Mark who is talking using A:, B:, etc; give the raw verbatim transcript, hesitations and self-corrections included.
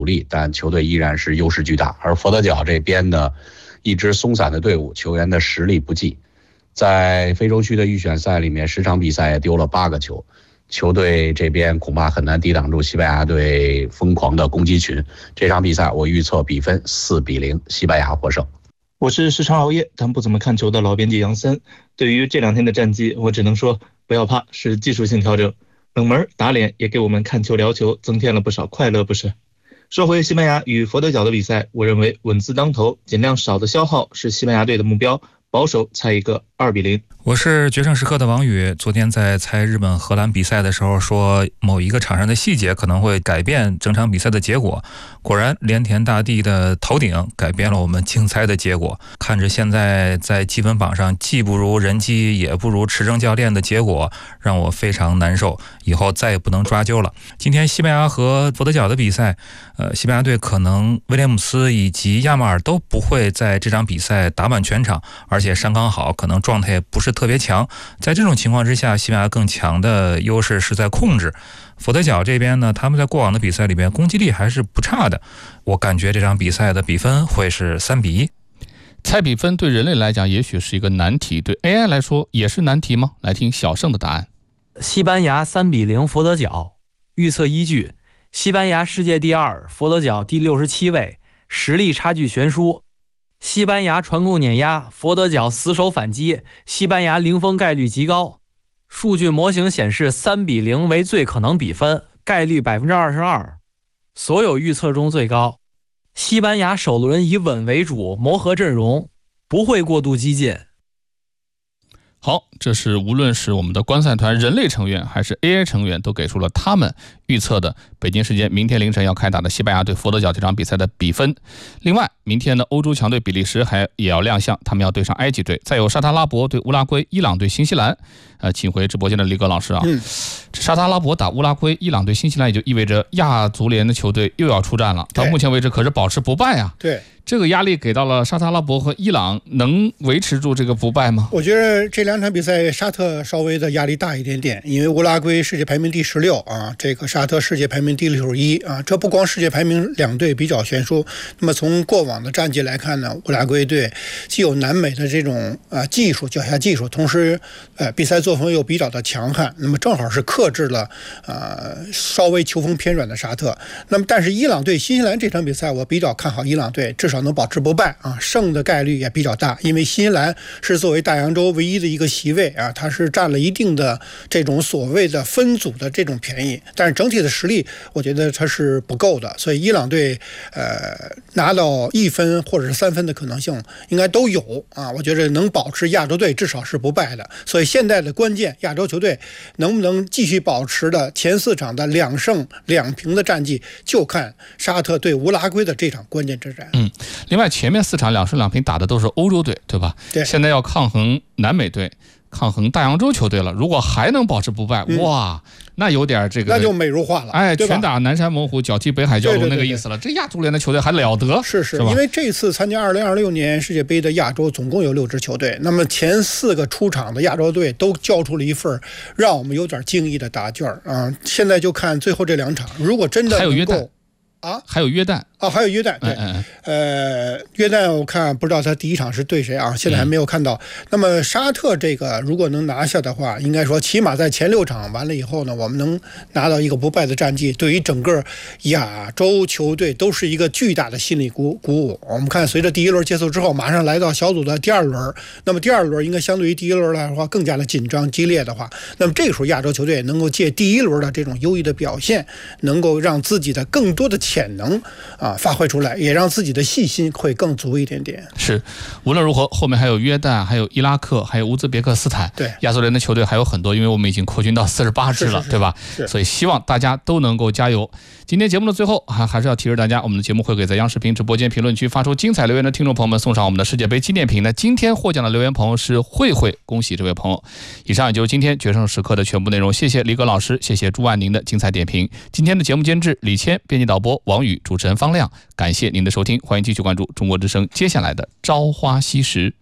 A: 力，但球队依然是优势巨大。而佛得角这边呢，一支松散的队伍，球员的实力不济，在非洲区的预选赛里面，十场比赛也丢了八个球。球队这边恐怕很难抵挡住西班牙队疯狂的攻击群。这场比赛我预测比分四比零，西班牙获胜。
B: 我是时常熬夜但不怎么看球的老编辑杨森。对于这两天的战绩，我只能说不要怕，是技术性调整。冷门打脸也给我们看球聊球增添了不少快乐，不是？说回西班牙与佛得角的比赛，我认为稳字当头，尽量少的消耗是西班牙队的目标，保守猜一个二比零。
C: 我是决胜时刻的王宇。昨天在猜日本荷兰比赛的时候说，某一个场上的细节可能会改变整场比赛的结果。果然连田大地的头顶改变了我们竞猜的结果。看着现在在积分榜上既不如人机也不如持正教练的结果，让我非常难受，以后再也不能抓阄了。今天西班牙和佛得角的比赛，呃，西班牙队可能威廉姆斯以及亚马尔都不会在这场比赛打满全场，而且山冈好可能状态也不是特别强。在这种情况之下，西班牙更强的优势是在控制。佛得角这边呢，他们在过往的比赛里边攻击力还是不差的。我感觉这场比赛的比分会是三比一。
D: 猜比分对人类来讲也许是一个难题，对 A I 来说也是难题吗？来听小盛的答案。
E: 西班牙三比零佛得角。预测依据：西班牙世界第二，佛得角第六十七位，实力差距悬殊。西班牙传控碾压，佛得角死守反击，西班牙零封概率极高。数据模型显示三比零为最可能比分，概率 百分之二十二， 所有预测中最高。西班牙首轮以稳为主，磨合阵容，不会过度激进。
D: 好，这是无论是我们的观赛团人类成员还是 A I 成员都给出了他们预测的北京时间明天凌晨要开打的西班牙对佛得角这场比赛的比分。另外明天呢，欧洲强队比利时还也要亮相，他们要对上埃及队，再有沙特阿拉伯对乌拉圭，伊朗对新西兰。呃，请回直播间的李葛老师啊，嗯，这沙特阿拉伯打乌拉圭，伊朗对新西兰，也就意味着亚足联的球队又要出战了。到目前为止可是保持不败啊。
F: 对，
D: 这个压力给到了沙特阿拉伯和伊朗，能维持住这个不败吗？
F: 我觉得这两场比赛沙特稍微的压力大一点点，因为乌拉圭世界排名第十六啊，这个沙特世界排名第六十一啊，这不光世界排名两队比较悬殊，那么从过往的战绩来看呢，乌拉圭队既有南美的这种啊技术脚下技术，同时呃比赛作风又比较的强悍，那么正好是克制了呃稍微球风偏软的沙特。那么但是伊朗对新西兰这场比赛，我比较看好伊朗队，至少能保持不败啊，胜的概率也比较大，因为新西兰是作为大洋洲唯一的一个席位啊，它是占了一定的这种所谓的分组的这种便宜，但是整体的实力我觉得它是不够的，所以伊朗队呃拿到一分或者是三分的可能性应该都有啊，我觉得能保持亚洲队至少是不败的。所以现在的关键，亚洲球队能不能继续保持的前四场的两胜两平的战绩，就看沙特对乌拉圭的这场关键之战。
D: 嗯，另外前面四场两胜两平打的都是欧洲队，对吧？
F: 对，
D: 现在要抗衡南美队，抗衡大洋洲球队了。如果还能保持不败，嗯、哇，那有点这个，
F: 那就美如画了。
D: 哎，拳打南山猛虎，脚踢北海蛟龙那个意思了。这亚足联的球队还了得？
F: 是是，
D: 是
F: 因为这次参加二零二六年世界杯的亚洲总共有六支球队，那么前四个出场的亚洲队都交出了一份让我们有点惊异的答卷啊。现在就看最后这两场，如果真的
D: 还有约旦
F: 啊，
D: 还有约旦。
F: 啊，还有约旦，对，嗯嗯、呃，约旦我看不知道他第一场是对谁啊，现在还没有看到。嗯、那么沙特这个如果能拿下的话，应该说起码在前六场完了以后呢，我们能拿到一个不败的战绩，对于整个亚洲球队都是一个巨大的心理鼓鼓舞。我们看随着第一轮结束之后，马上来到小组的第二轮，那么第二轮应该相对于第一轮来说更加的紧张激烈的话，那么这个时候亚洲球队能够借第一轮的这种优异的表现，能够让自己的更多的潜能啊。发挥出来，也让自己的信心会更足一点点。
D: 是，无论如何，后面还有约旦，还有伊拉克，还有乌兹别克斯坦。
F: 对，
D: 亚足联的球队还有很多，因为我们已经扩军到四十八支了，
F: 是是是
D: 对吧？
F: 是。
D: 所以希望大家都能够加油。今天节目的最后，还还是要提示大家，我们的节目会给在央视频直播间评论区发出精彩留言的听众朋友们送上我们的世界杯纪念品。那今天获奖的留言朋友是慧慧，恭喜这位朋友。以上也就是今天决胜时刻的全部内容，谢谢李葛老师，谢谢朱万宁的精彩点评。今天的节目监制李谦，编辑导播王宇，主持人方亮。感谢您的收听，欢迎继续关注中国之声接下来的朝花夕拾。